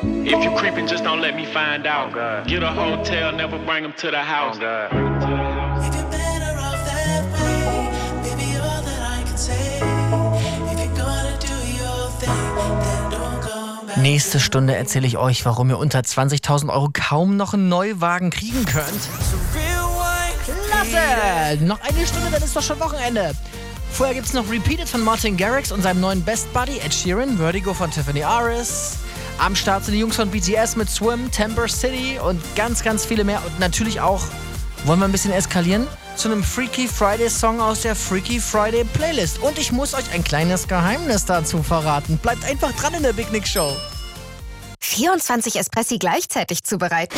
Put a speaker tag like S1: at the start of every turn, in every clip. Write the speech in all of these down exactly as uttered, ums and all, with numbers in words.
S1: If you creeping, just don't let me find out. Oh, get a hotel, never bring them to the house. Oh, if you're better off that way, baby, all that I can say. If you're gonna do your thing, then don't come back. Nächste Stunde erzähle ich euch, warum ihr unter zwanzigtausend Euro kaum noch einen Neuwagen kriegen könnt. Klasse! Noch eine Stunde, dann ist doch schon Wochenende. Vorher gibt's noch Repeated von Martin Garrix und seinem neuen Best Buddy Ed Sheeran, Vertigo von Tiffany Aris. Am Start sind die Jungs von B T S mit Swim, Temper City und ganz, ganz viele mehr. Und natürlich auch, wollen wir ein bisschen eskalieren, zu einem Freaky Friday Song aus der Freaky Friday Playlist. Und ich muss euch ein kleines Geheimnis dazu verraten. Bleibt einfach dran in der Big Nick Show.
S2: vierundzwanzig Espressi gleichzeitig zubereiten?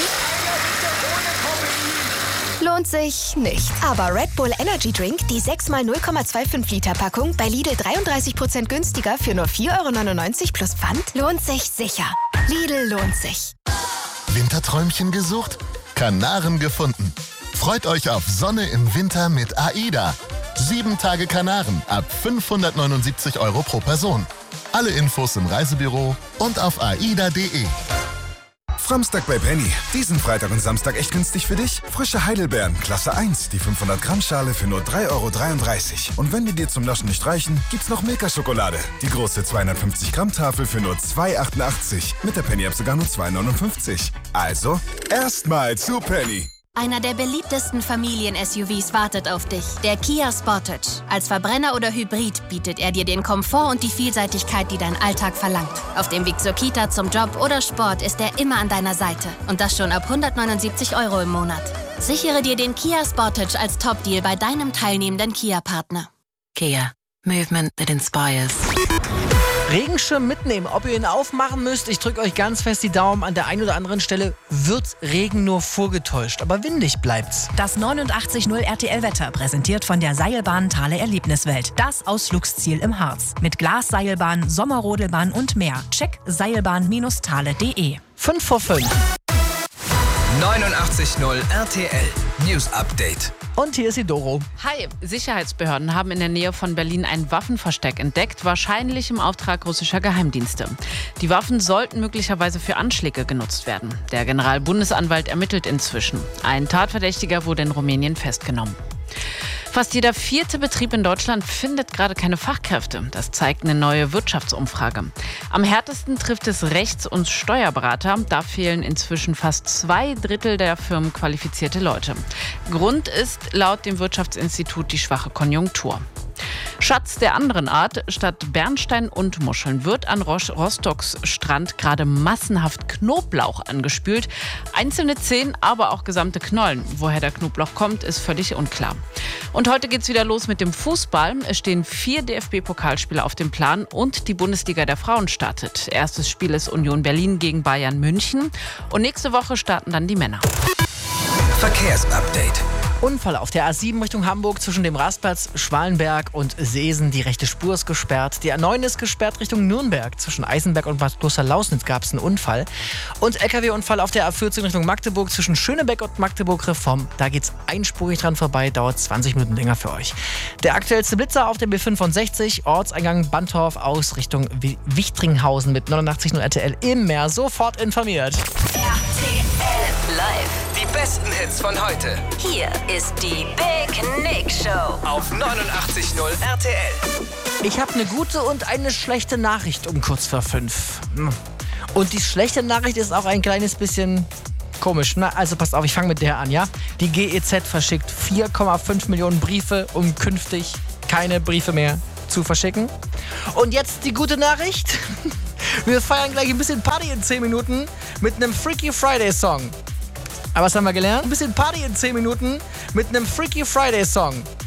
S2: Lohnt sich nicht. Aber Red Bull Energy Drink, die sechs mal null Komma fünfundzwanzig Liter Packung, bei Lidl dreiunddreißig Prozent günstiger für nur vier Euro neunundneunzig plus Pfand, lohnt sich sicher. Lidl lohnt sich.
S3: Winterträumchen gesucht? Kanaren gefunden. Freut euch auf Sonne im Winter mit AIDA. Sieben Tage Kanaren ab fünfhundertneunundsiebzig Euro pro Person. Alle Infos im Reisebüro und auf aida punkt de.
S4: Framstag bei Penny. Diesen Freitag und Samstag echt günstig für dich? Frische Heidelbeeren, Klasse eins, die fünfhundert Gramm Schale für nur drei Euro dreiunddreißig. Und wenn die dir zum Naschen nicht reichen, gibt's noch Milka-Schokolade. Die große zweihundertfünfzig Gramm Tafel für nur zwei Euro achtundachtzig. Mit der Penny-App sogar nur zwei Euro neunundfünfzig. Also, erstmal zu Penny.
S5: Einer der beliebtesten Familien-S U Vs wartet auf dich. Der Kia Sportage. Als Verbrenner oder Hybrid bietet er dir den Komfort und die Vielseitigkeit, die dein Alltag verlangt. Auf dem Weg zur Kita, zum Job oder Sport ist er immer an deiner Seite. Und das schon ab hundertneunundsiebzig Euro im Monat. Sichere dir den Kia Sportage als Top-Deal bei deinem teilnehmenden Kia-Partner.
S6: Kia. Movement that inspires.
S1: Regenschirm mitnehmen, ob ihr ihn aufmachen müsst. Ich drücke euch ganz fest die Daumen. An der einen oder anderen Stelle wird Regen nur vorgetäuscht, aber windig bleibt's.
S7: Das neunundachtzig Komma null R T L-Wetter, präsentiert von der Seilbahn Thale Erlebniswelt. Das Ausflugsziel im Harz. Mit Glasseilbahn, Sommerrodelbahn und mehr. Check seilbahn Thale punkt de.
S1: fünf vor fünf.
S8: neunundachtzig Komma null R T L News Update.
S1: Und hier ist die Doro.
S9: Hi, Sicherheitsbehörden haben in der Nähe von Berlin ein Waffenversteck entdeckt, wahrscheinlich im Auftrag russischer Geheimdienste. Die Waffen sollten möglicherweise für Anschläge genutzt werden. Der Generalbundesanwalt ermittelt inzwischen. Ein Tatverdächtiger wurde in Rumänien festgenommen. Fast jeder vierte Betrieb in Deutschland findet gerade keine Fachkräfte. Das zeigt eine neue Wirtschaftsumfrage. Am härtesten trifft es Rechts- und Steuerberater. Da fehlen inzwischen fast zwei Drittel der Firmen qualifizierte Leute. Grund ist laut dem Wirtschaftsinstitut die schwache Konjunktur. Schatz der anderen Art, statt Bernstein und Muscheln wird an Rostocks Strand gerade massenhaft Knoblauch angespült. Einzelne Zehen, aber auch gesamte Knollen. Woher der Knoblauch kommt, ist völlig unklar. Und heute geht's wieder los mit dem Fußball. Es stehen vier D F B-Pokalspiele auf dem Plan und die Bundesliga der Frauen startet. Erstes Spiel ist Union Berlin gegen Bayern München und nächste Woche starten dann die Männer.
S8: Verkehrsupdate.
S1: Unfall auf der A sieben Richtung Hamburg zwischen dem Rastplatz Schwalenberg und Seesen. Die rechte Spur ist gesperrt. Die A neun ist gesperrt Richtung Nürnberg. Zwischen Eisenberg und Bad Klosterlausnitz gab es einen Unfall. Und L K W-Unfall auf der A vierzehn Richtung Magdeburg zwischen Schönebeck und Magdeburg-Reform. Da geht's einspurig dran vorbei, dauert zwanzig Minuten länger für euch. Der aktuellste Blitzer auf der B fünfundsechzig, Ortseingang Bantorf aus Richtung Wichtringhausen mit neunundachtzig Komma null R T L im Meer. Sofort informiert.
S8: R T L Live. Die besten Hits von heute.
S5: Hier ist die Big Nick Show
S8: auf neunundachtzig Komma null R T L.
S1: Ich habe eine gute und eine schlechte Nachricht um kurz vor fünf. Und die schlechte Nachricht ist auch ein kleines bisschen komisch. Na, also passt auf, ich fange mit der an, ja? Die G E Z verschickt vier Komma fünf Millionen Briefe, um künftig keine Briefe mehr zu verschicken. Und jetzt die gute Nachricht. Wir feiern gleich ein bisschen Party in zehn Minuten mit einem Freaky Friday Song. Aber was haben wir gelernt? Ein bisschen Party in zehn Minuten mit einem Freaky Friday Song.